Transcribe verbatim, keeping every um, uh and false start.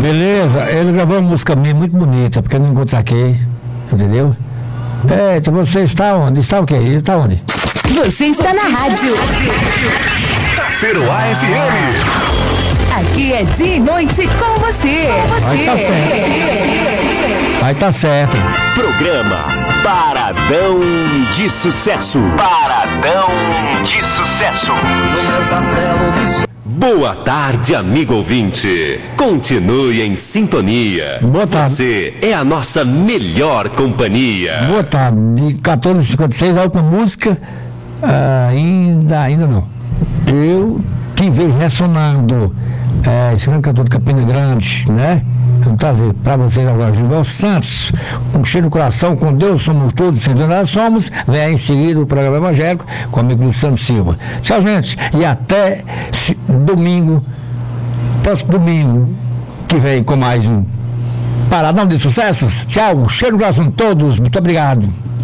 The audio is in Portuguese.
Beleza, ele gravou uma música minha muito bonita, porque eu não encontro aqui, entendeu? Eita, você está onde? Está o quê? Ele está onde? Você está na rádio. Taperoá F M. Aqui é dia e noite com você. Com Aí tá você. certo. Aí tá certo. Programa Paradão de Sucesso. Paradão de Sucesso. Boa tarde, amigo ouvinte. Continue em sintonia. Boa tarde. Você é a nossa melhor companhia. Boa tarde. De quatorze e cinquenta e seis, a última música, ah, ainda, ainda não. Eu que vejo ressonando, é, esse grande cantor de Campina Grande, né? Vou trazer para vocês agora Gilberto Santos, um cheiro no coração, com Deus somos todos, sem nada somos. Vem em seguida o programa evangélico com o amigo Luciano Silva. Tchau, gente, e até se, domingo, próximo domingo, que vem com mais um Paradão de Sucessos. Tchau, um cheiro no coração de todos, muito obrigado.